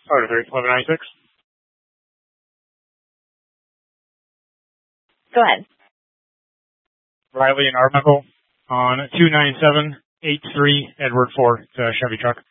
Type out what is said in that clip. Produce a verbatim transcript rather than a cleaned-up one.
Order three, eleven ninety-six. Go ahead. Riley and Arbuckle on two nine seven eight three Edward Ford, it's a Chevy truck.